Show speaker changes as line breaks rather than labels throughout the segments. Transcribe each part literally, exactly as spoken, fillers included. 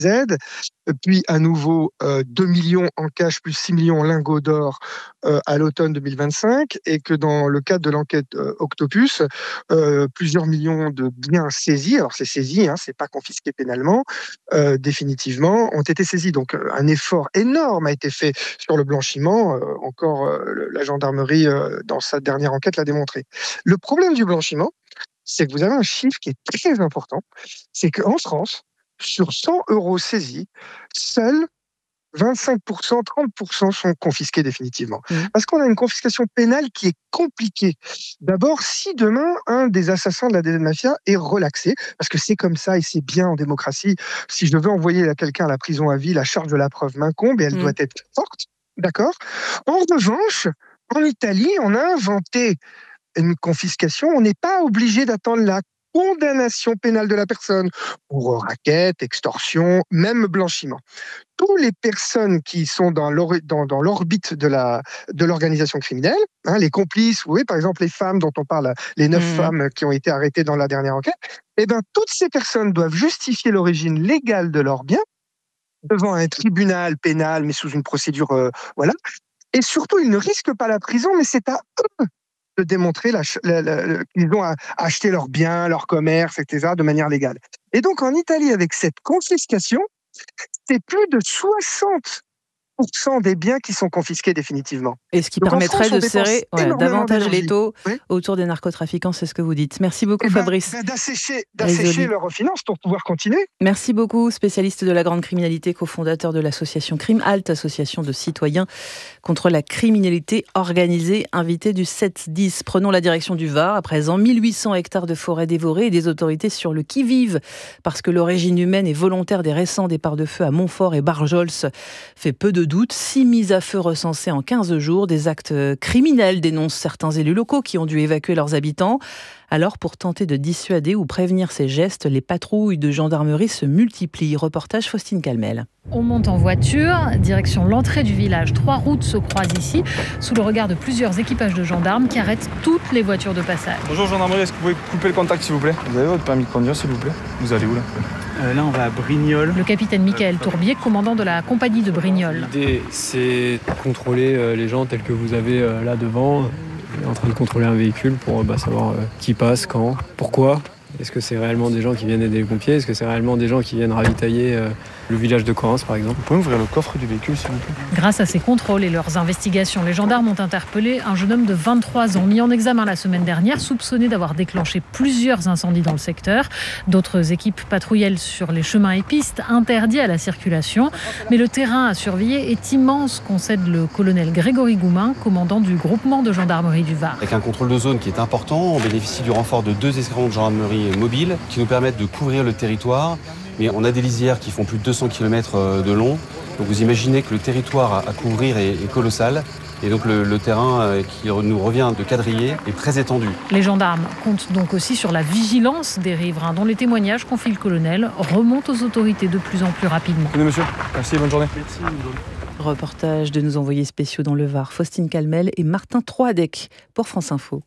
Z, puis à nouveau euh, deux millions en cash plus six millions en lingots d'or euh, à l'automne deux mille vingt-cinq, et que dans le cadre de l'enquête euh, Octopus, euh, plusieurs millions de biens saisis, alors c'est saisi, hein, c'est pas confisqué pénalement, euh, définitivement, ont été saisis. Donc euh, un effort énorme a été fait sur le blanchiment, euh, encore euh, la gendarmerie euh, dans sa dernière enquête l'a démontré. Le problème du blanchiment, c'est que vous avez un chiffre qui est très important, c'est qu'en France, sur cent euros saisis, seuls vingt-cinq pour cent, trente pour cent sont confisqués définitivement. Mmh. Parce qu'on a une confiscation pénale qui est compliquée. D'abord, si demain, un des assassins de la D Z Mafia est relaxé, parce que c'est comme ça et c'est bien en démocratie, si je devais envoyer quelqu'un à la prison à vie, la charge de la preuve m'incombe et elle mmh. doit être forte, d'accord ? En revanche, en Italie, on a inventé une confiscation, on n'est pas obligé d'attendre la condamnation pénale de la personne pour racket, extorsion, même blanchiment. Toutes les personnes qui sont dans, l'or, dans, dans l'orbite de, la, de l'organisation criminelle, hein, les complices, oui, par exemple les femmes dont on parle, les neuf mmh. femmes qui ont été arrêtées dans la dernière enquête, eh ben, toutes ces personnes doivent justifier l'origine légale de leurs biens devant un tribunal pénal, mais sous une procédure, euh, voilà. Et surtout, ils ne risquent pas la prison, mais c'est à eux de démontrer la, la, la, qu'ils ont acheté leurs biens, leur commerce, et cetera, de manière légale. Et donc, en Italie, avec cette confiscation, c'est plus de soixante pour cent des biens qui sont confisqués définitivement.
Et ce qui donc permettrait France, de serrer ouais, davantage l'étau oui. autour des narcotrafiquants, c'est ce que vous dites. Merci beaucoup, ben, Fabrice.
Ben, d'assécher, d'assécher leurs finances pour pouvoir continuer.
Merci beaucoup, spécialiste de la grande criminalité, cofondateur de l'association Crime Halt, association de citoyens contre la criminalité organisée, invité du sept dix. Prenons la direction du Var. À présent, mille huit cents hectares de forêt dévorés et des autorités sur le qui-vive, parce que l'origine humaine et volontaire des récents départs de feu à Montfort et Barjols fait peu de doute. Six mises à feu recensées en quinze jours. Des actes criminels, dénoncent certains élus locaux qui ont dû évacuer leurs habitants. Alors, pour tenter de dissuader ou prévenir ces gestes, les patrouilles de gendarmerie se multiplient. Reportage Faustine Calmel.
On monte en voiture, direction l'entrée du village. Trois routes se croisent ici, sous le regard de plusieurs équipages de gendarmes qui arrêtent toutes les voitures de passage.
Bonjour gendarmerie, est-ce que vous pouvez couper le contact s'il vous plaît ? Vous avez votre permis de conduire s'il vous plaît ? Vous allez où là ?
Euh, là, on va à Brignoles.
Le capitaine Michael Tourbier, commandant de la compagnie de Brignoles.
L'idée, c'est de contrôler euh, les gens tels que vous avez euh, là devant, euh, en train de contrôler un véhicule pour bah, savoir euh, qui passe, quand, pourquoi. Est-ce que c'est réellement des gens qui viennent aider les pompiers ? Est-ce que c'est réellement des gens qui viennent ravitailler euh, le village de Correns, par exemple ?
Vous pouvez ouvrir le coffre du véhicule, s'il vous plaît ?
Grâce à ces contrôles et leurs investigations, les gendarmes ont interpellé un jeune homme de vingt-trois ans, mis en examen la semaine dernière, soupçonné d'avoir déclenché plusieurs incendies dans le secteur. D'autres équipes patrouillaient sur les chemins et pistes interdits à la circulation. Mais le terrain à surveiller est immense, concède le colonel Grégory Goumin, commandant du groupement de gendarmerie du Var.
Avec un contrôle de zone qui est important, on bénéficie du renfort de deux escadrons de gendarmerie mobiles qui nous permettent de couvrir le territoire. Mais on a des lisières qui font plus de deux cents kilomètres de long. Donc vous imaginez que le territoire à couvrir est, est colossal. Et donc le, le terrain qui nous revient de quadriller est très étendu.
Les gendarmes comptent donc aussi sur la vigilance des riverains, dont les témoignages, confie le colonel, remontent aux autorités de plus en plus rapidement.
Tenez monsieur, merci, bonne journée.
Merci, bonne journée.
Reportage de nos envoyés spéciaux dans le Var, Faustine Calmel et Martin Troadec pour France Info.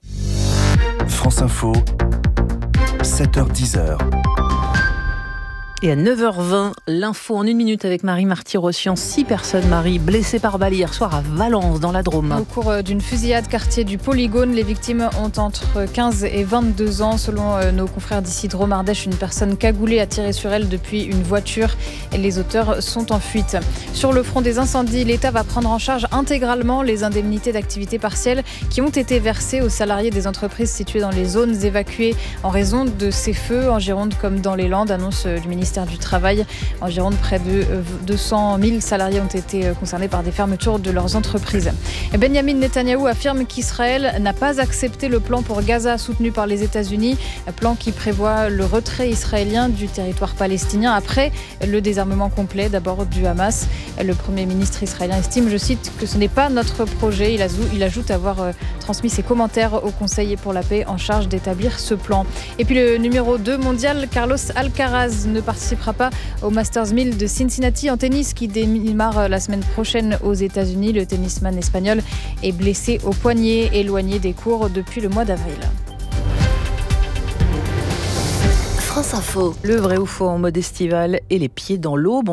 France Info, sept heures dix.
Et à neuf heures vingt, l'info en une minute avec Marie Marty-Rossian. Six personnes, Marie, blessées par balle hier soir à Valence, dans la Drôme.
Au cours d'une fusillade quartier du Polygone, les victimes ont entre quinze et vingt-deux ans. Selon nos confrères d'ici Drôme Ardèche, une personne cagoulée a tiré sur elle depuis une voiture et les auteurs sont en fuite. Sur le front des incendies, l'État va prendre en charge intégralement les indemnités d'activité partielle qui ont été versées aux salariés des entreprises situées dans les zones évacuées en raison de ces feux en Gironde comme dans les Landes, annonce du ministère du Travail. En Gironde, près de deux cent mille salariés ont été concernés par des fermetures de leurs entreprises. Benjamin Netanyahou affirme qu'Israël n'a pas accepté le plan pour Gaza soutenu par les États-Unis, un plan qui prévoit le retrait israélien du territoire palestinien après le désarmement complet d'abord du Hamas. Le Premier ministre israélien estime, je cite, que ce n'est pas notre projet. Il ajoute avoir transmis ses commentaires au Conseil pour la paix en charge d'établir ce plan. Et puis le numéro deux mondial, Carlos Alcaraz, ne participera pas au Masters mille de Cincinnati en tennis qui démarre la semaine prochaine aux États-Unis. Le tennisman espagnol est blessé au poignet, éloigné des cours depuis le mois d'avril.
France Info.
Le vrai ou faux en mode estival et les pieds dans l'eau.